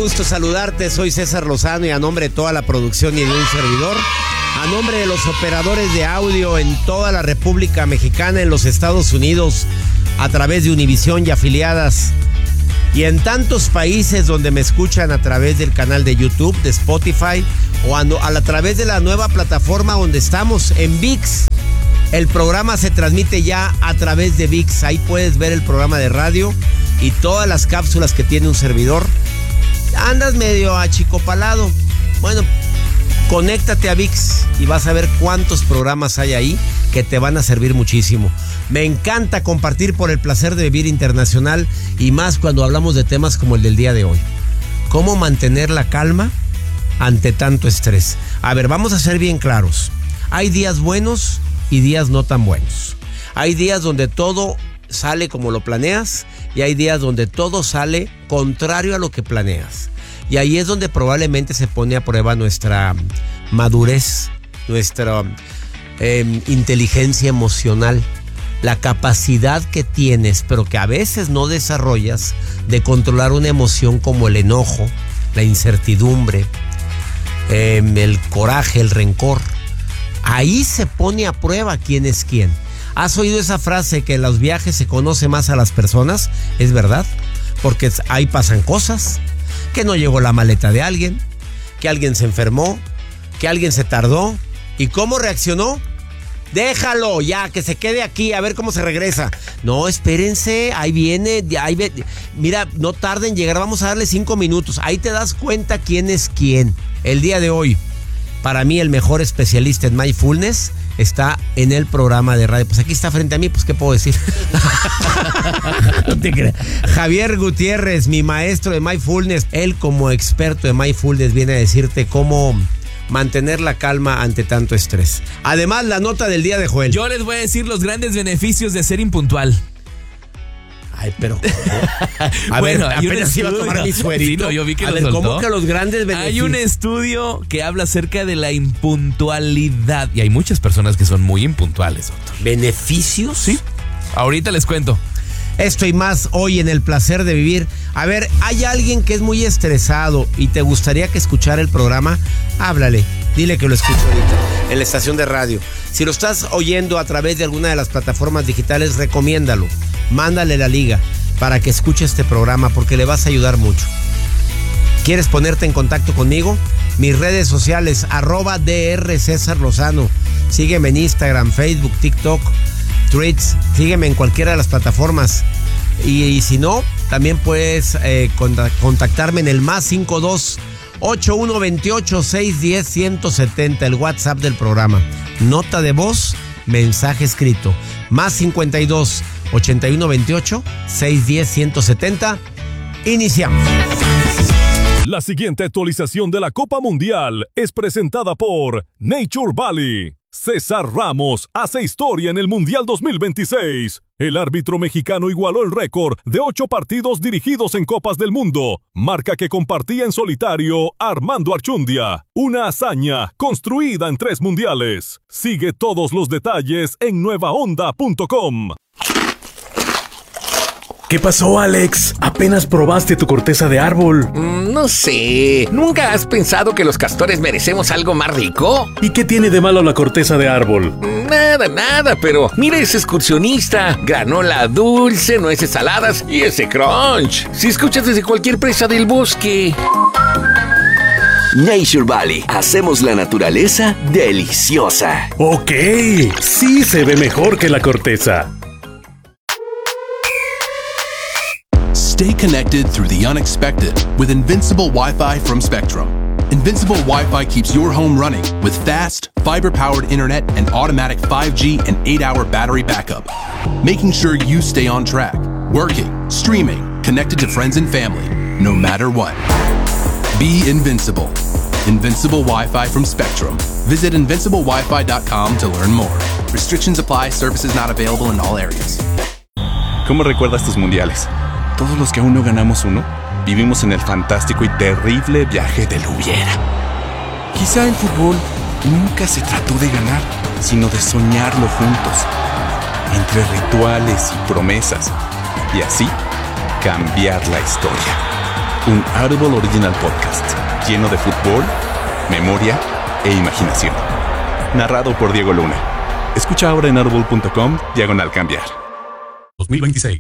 gusto saludarte, soy César Lozano y a nombre de toda la producción y de un servidor, a nombre de los operadores de audio en toda la República Mexicana, en los Estados Unidos, a través de Univisión y afiliadas, y en tantos países donde me escuchan a través del canal de YouTube, de Spotify, o a través de la nueva plataforma donde estamos, en ViX. El programa se transmite ya a través de ViX. Ahí puedes ver el programa de radio y todas las cápsulas que tiene un servidor. Andas medio achicopalado. Bueno, conéctate a ViX y vas a ver cuántos programas hay ahí que te van a servir muchísimo. Me encanta compartir por el placer de vivir internacional y más cuando hablamos de temas como el del día de hoy. ¿Cómo mantener la calma ante tanto estrés? A ver, vamos a ser bien claros. Hay días buenos y días no tan buenos. Hay días donde todo sale como lo planeas y hay días donde todo sale contrario a lo que planeas. Y ahí es donde probablemente se pone a prueba nuestra madurez, nuestra inteligencia emocional, la capacidad que tienes, pero que a veces no desarrollas, de controlar una emoción como el enojo, la incertidumbre, el coraje, el rencor. Ahí se pone a prueba quién es quién. ¿Has oído esa frase que en los viajes se conoce más a las personas? Es verdad, porque ahí pasan cosas, que no llegó la maleta de alguien, que alguien se enfermó, que alguien se tardó. ¿Y cómo reaccionó? Déjalo ya, que se quede aquí, a ver cómo se regresa. No, espérense, ahí viene, mira, no tarden en llegar, vamos a darle 5 minutos. Ahí te das cuenta quién es quién. El día de hoy, para mí, el mejor especialista en mindfulness está en el programa de radio. Pues aquí está frente a mí, pues ¿qué puedo decir? No te creas. Javier Gutiérrez, mi maestro de mindfulness. Él, como experto de mindfulness, viene a decirte cómo mantener la calma ante tanto estrés. Además, la nota del día de Joel. Yo les voy a decir los grandes beneficios de ser impuntual. Ay, pero a bueno, ver, apenas iba a tomar mi suerito. Sí, no, yo vi que lo soltó. ¿Cómo que los grandes beneficios? Hay un estudio que habla acerca de la impuntualidad y hay muchas personas que son muy impuntuales, doctor. ¿Beneficios? Sí. Ahorita les cuento. Esto y más hoy en El Placer de Vivir. A ver, ¿hay alguien que es muy estresado y te gustaría que escuchara el programa? Háblale, dile que lo escucho ahorita en la estación de radio. Si lo estás oyendo a través de alguna de las plataformas digitales, recomiéndalo. Mándale la liga para que escuche este programa porque le vas a ayudar mucho. ¿Quieres ponerte en contacto conmigo? Mis redes sociales, @DR César Lozano. Sígueme en Instagram, Facebook, TikTok, Threads. Sígueme en cualquiera de las plataformas. Y si no, también puedes contactarme en el +52 8128 610 170, el WhatsApp del programa. Nota de voz, mensaje escrito. +52 8128 610 170. Iniciamos. La siguiente actualización de la Copa Mundial es presentada por Nature Valley. César Ramos hace historia en el Mundial 2026. El árbitro mexicano igualó el récord de 8 partidos dirigidos en Copas del Mundo, marca que compartía en solitario Armando Archundia. Una hazaña construida en 3 mundiales. Sigue todos los detalles en nuevaonda.com. ¿Qué pasó, Alex? ¿Apenas probaste tu corteza de árbol? No sé. ¿Nunca has pensado que los castores merecemos algo más rico? ¿Y qué tiene de malo la corteza de árbol? Nada, pero mira ese excursionista. Granola dulce, nueces saladas y ese crunch. Si escuchas desde cualquier presa del bosque. Nature Valley. Hacemos la naturaleza deliciosa. Ok, sí se ve mejor que la corteza. Stay connected through the unexpected with Invincible Wi-Fi from Spectrum. Invincible Wi-Fi keeps your home running with fast, fiber-powered internet and automatic 5G and 8-hour battery backup, making sure you stay on track, working, streaming, connected to friends and family, no matter what. Be invincible. Invincible Wi-Fi from Spectrum. Visit invinciblewifi.com to learn more. Restrictions apply. Services not available in all areas. ¿Cómo recuerdas tus mundiales? Todos los que aún no ganamos uno, vivimos en el fantástico y terrible viaje del hubiera. Quizá el fútbol nunca se trató de ganar, sino de soñarlo juntos, entre rituales y promesas, y así cambiar la historia. un Audible Original Podcast lleno de fútbol, memoria e imaginación. Narrado por Diego Luna. Escucha ahora en audible.com/cambiar. 2026.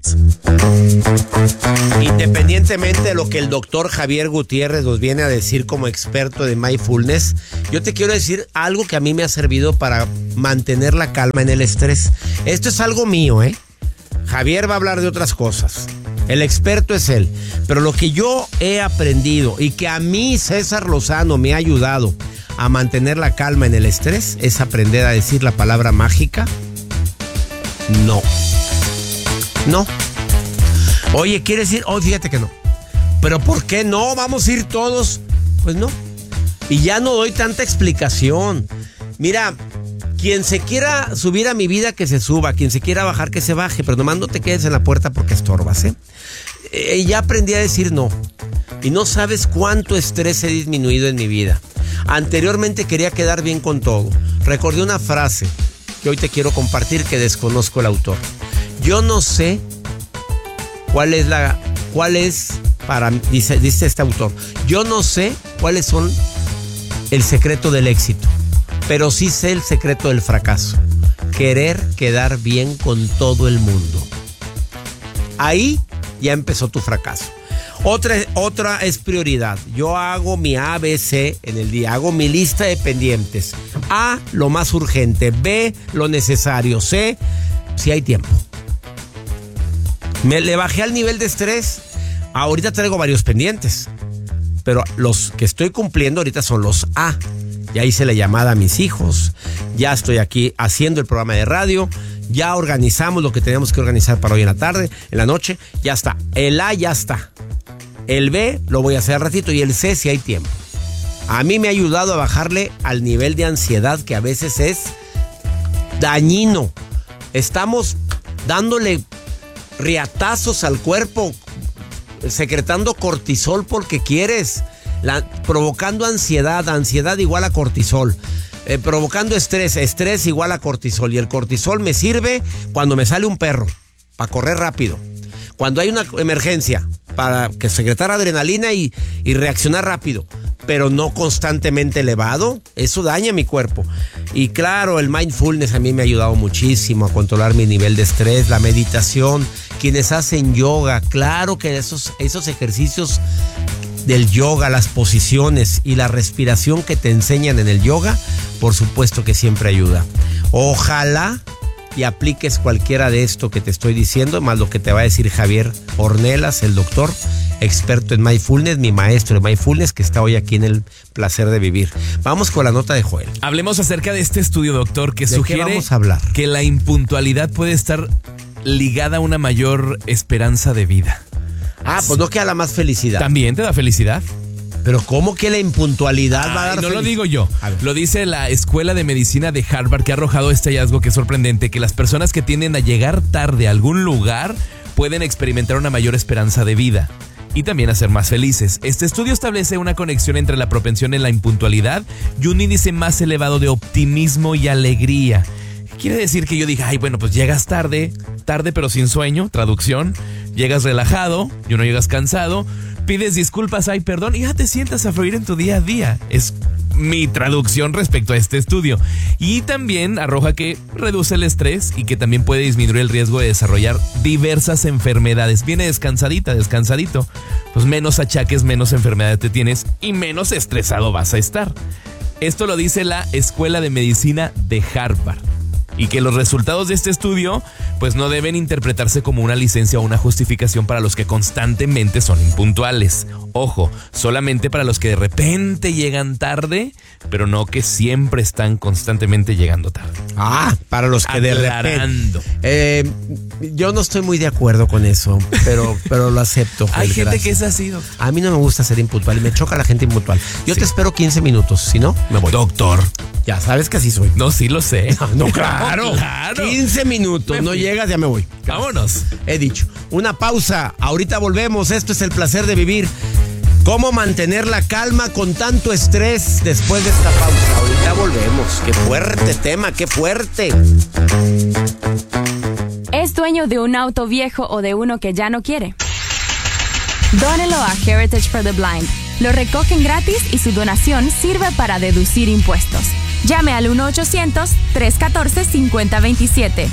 Independientemente de lo que el doctor Javier Gutiérrez nos viene a decir como experto de mindfulness, yo te quiero decir algo que a mí me ha servido para mantener la calma en el estrés. Esto es algo mío, ¿eh? Javier va a hablar de otras cosas. El experto es él. Pero lo que yo he aprendido y que a mí César Lozano me ha ayudado a mantener la calma en el estrés es aprender a decir la palabra mágica: no. No. Oye, ¿quiere decir? Oh, fíjate que no. ¿Pero por qué no? ¿Vamos a ir todos? Pues no. Y ya no doy tanta explicación. Mira, quien se quiera subir a mi vida, que se suba. Quien se quiera bajar, que se baje. Pero nomás no te quedes en la puerta porque estorbas, ¿eh? Ya aprendí a decir no. Y no sabes cuánto estrés he disminuido en mi vida. Anteriormente quería quedar bien con todo. Recordé una frase que hoy te quiero compartir, que desconozco el autor. Yo no sé cuál es para mí, dice este autor, yo no sé cuáles son el secreto del éxito, pero sí sé el secreto del fracaso: querer quedar bien con todo el mundo. Ahí ya empezó tu fracaso. Otra es prioridad. Yo hago mi ABC en el día, hago mi lista de pendientes. A, lo más urgente; B, lo necesario; C, si hay tiempo. Le bajé al nivel de estrés. Ahorita traigo varios pendientes, pero los que estoy cumpliendo ahorita son los A. Ya hice la llamada a mis hijos, ya estoy aquí haciendo el programa de radio, ya organizamos lo que teníamos que organizar para hoy en la tarde, en la noche, ya está. El A ya está. El B lo voy a hacer al ratito, y el C si hay tiempo. A mí me ha ayudado a bajarle al nivel de ansiedad, que a veces es dañino. Estamos dándole riatazos al cuerpo, secretando cortisol porque quieres, provocando ansiedad igual a cortisol, provocando estrés igual a cortisol. Y el cortisol me sirve cuando me sale un perro, para correr rápido, cuando hay una emergencia, para que secretar adrenalina y reaccionar rápido, pero no constantemente elevado. Eso daña mi cuerpo. Y claro, el mindfulness a mí me ha ayudado muchísimo a controlar mi nivel de estrés. La meditación, quienes hacen yoga, claro que esos ejercicios del yoga, las posiciones y la respiración que te enseñan en el yoga, por supuesto que siempre ayuda. Ojalá y apliques cualquiera de esto que te estoy diciendo, más lo que te va a decir Javier Ornelas, el doctor experto en mindfulness, mi maestro de mindfulness, que está hoy aquí en El Placer de Vivir. Vamos con la nota de Joel. Hablemos acerca de este estudio, doctor, que sugiere vamos a hablar? Que la impuntualidad puede estar ligada a una mayor esperanza de vida. Pues no queda la más felicidad. ¿También te da felicidad? Pero ¿cómo que la impuntualidad va a dar no lo digo yo, lo dice la Escuela de Medicina de Harvard, que ha arrojado este hallazgo que es sorprendente: que las personas que tienden a llegar tarde a algún lugar pueden experimentar una mayor esperanza de vida y también a ser más felices. Este estudio establece una conexión entre la propensión en la impuntualidad y un índice más elevado de optimismo y alegría. Quiere decir que yo dije, bueno, pues llegas tarde pero sin sueño, traducción, llegas relajado y no llegas cansado, pides disculpas, perdón, y ya te sientas a fluir en tu día a día. Es mi traducción respecto a este estudio. Y también arroja que reduce el estrés y que también puede disminuir el riesgo de desarrollar diversas enfermedades. Viene descansadito. Pues menos achaques, menos enfermedades te tienes y menos estresado vas a estar. Esto lo dice la Escuela de Medicina de Harvard. Y que los resultados de este estudio pues no deben interpretarse como una licencia o una justificación para los que constantemente son impuntuales. Ojo, solamente para los que de repente llegan tarde, pero no que siempre están constantemente llegando tarde. Para los que aclarando. De repente. Yo no estoy muy de acuerdo con eso, pero lo acepto. Hay gente que es así, doctor. A mí no me gusta ser impuntual y me choca la gente impuntual. Yo te espero 15 minutos, si no, me voy. Doctor. Ya sabes que así soy. No, sí lo sé. No, claro. 15 minutos, no llegas, ya me voy. Vámonos. He dicho. Una pausa. Ahorita volvemos. Esto es El Placer de Vivir. ¿Cómo mantener la calma con tanto estrés después de esta pausa? Ahorita volvemos. Qué fuerte tema, qué fuerte. ¿Es dueño de un auto viejo o de uno que ya no quiere? Dónelo a Heritage for the Blind. Lo recogen gratis y su donación sirve para deducir impuestos. Llame al 1-800-314-5027.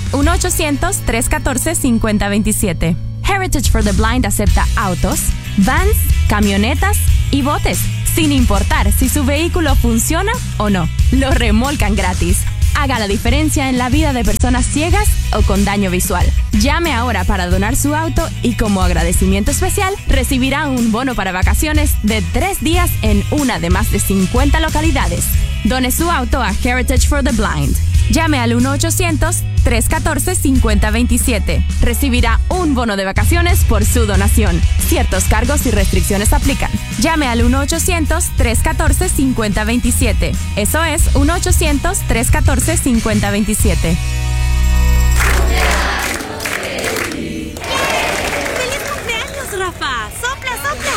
1-800-314-5027. Heritage for the Blind acepta autos, vans, camionetas y botes, sin importar si su vehículo funciona o no. Lo remolcan gratis. Haga la diferencia en la vida de personas ciegas o con daño visual. Llame ahora para donar su auto y como agradecimiento especial recibirá un bono para vacaciones de 3 días en una de más de 50 localidades. Done su auto a Heritage for the Blind. Llame al 1-800-314-5027. Recibirá un bono de vacaciones por su donación. Ciertos cargos y restricciones aplican. Llame al 1-800-314-5027. Eso es 1-800-314-5027. ¡Feliz cumpleaños, Rafa! ¡Sopla, sopla!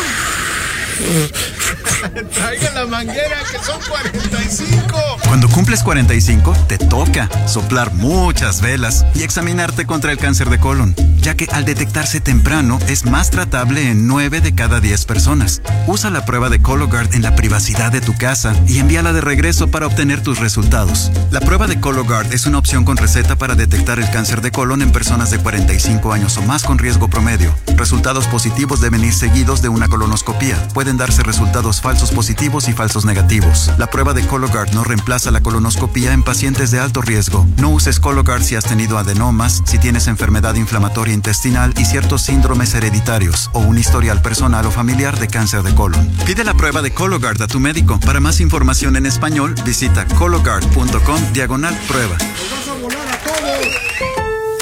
Traiga la manguera, que son 45. Cuando cumples 45, te toca soplar muchas velas y examinarte contra el cáncer de colon, ya que al detectarse temprano es más tratable en 9 de cada 10 personas. Usa la prueba de Cologuard en la privacidad de tu casa y envíala de regreso para obtener tus resultados. La prueba de Cologuard es una opción con receta para detectar el cáncer de colon en personas de 45 años o más con riesgo promedio. Resultados positivos deben ir seguidos de una colonoscopía. Pueden darse resultados falsos positivos y falsos negativos. La prueba de Cologuard no reemplaza la colonoscopía en pacientes de alto riesgo. No uses Cologuard si has tenido adenomas, si tienes enfermedad inflamatoria intestinal y ciertos síndromes hereditarios o un historial personal o familiar de cáncer de colon. Pide la prueba de Cologuard a tu médico. Para más información en español, visita cologuard.com/prueba.